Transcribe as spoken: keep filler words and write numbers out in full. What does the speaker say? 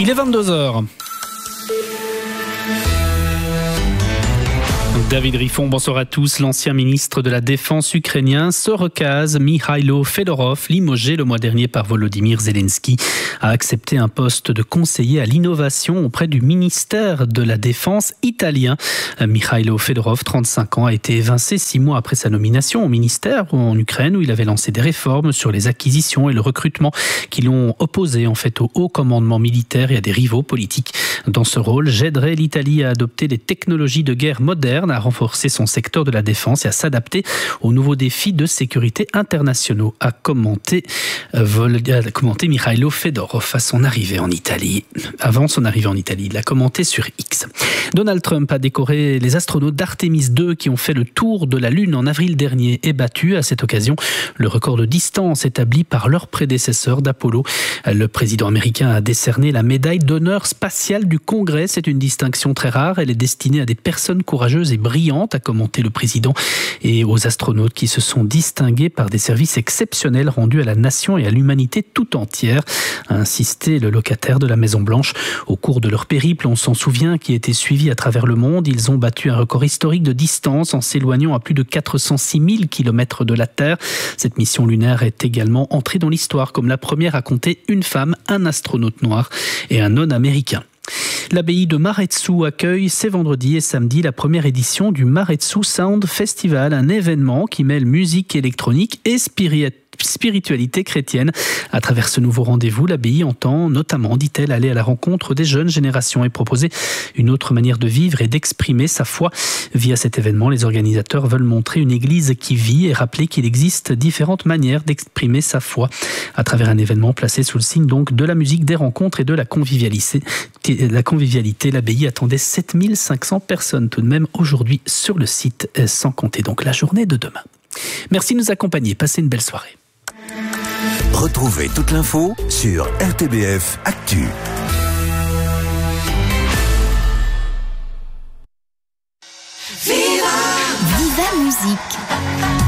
Il est vingt-deux heures. David Riffon, bonsoir à tous. L'ancien ministre de la Défense ukrainien se recase. Mikhailo Fedorov, limogé le mois dernier par Volodymyr Zelensky, a accepté un poste de conseiller à l'innovation auprès du ministère de la Défense italien. Mikhailo Fedorov, trente-cinq ans, a été évincé six mois après sa nomination au ministère en Ukraine, où il avait lancé des réformes sur les acquisitions et le recrutement qui l'ont opposé en fait au haut commandement militaire et à des rivaux politiques. Dans ce rôle, j'aiderai l'Italie à adopter les technologies de guerre modernes, à renforcer son secteur de la défense et à s'adapter aux nouveaux défis de sécurité internationaux, a commenté, euh, a commenté Mikhailo Fedorov à son arrivée en Italie. Avant son arrivée en Italie, il l'a commenté sur X. Donald Trump a décoré les astronautes d'Artemis deux qui ont fait le tour de la Lune en avril dernier et battu à cette occasion le record de distance établi par leur prédécesseur d'Apollo. Le président américain a décerné la médaille d'honneur spatiale du Congrès. C'est une distinction très rare. Elle est destinée à des personnes courageuses et brillante, a commenté le président, et aux astronautes qui se sont distingués par des services exceptionnels rendus à la nation et à l'humanité tout entière, a insisté le locataire de la Maison-Blanche. Au cours de leur périple, on s'en souvient, qui a été suivi à travers le monde, ils ont battu un record historique de distance en s'éloignant à plus de quatre cent six mille kilomètres de la Terre. Cette mission lunaire est également entrée dans l'histoire comme la première à compter une femme, un astronaute noir et un non-américain. L'abbaye de Maretsu accueille ces vendredi et samedi la première édition du Maretsu Sound Festival, un événement qui mêle musique électronique et spiritualité. spiritualité chrétienne. À travers ce nouveau rendez-vous, l'abbaye entend notamment, dit-elle, aller à la rencontre des jeunes générations et proposer une autre manière de vivre et d'exprimer sa foi. Via cet événement, les organisateurs veulent montrer une église qui vit et rappeler qu'il existe différentes manières d'exprimer sa foi. À travers un événement placé sous le signe donc de la musique, des rencontres et de la convivialité, la convivialité, l'abbaye attendait sept mille cinq cents personnes tout de même aujourd'hui sur le site, sans compter donc la journée de demain. Merci de nous accompagner. Passez une belle soirée. Retrouvez toute l'info sur R T B F Actu. Viva Viva Musique.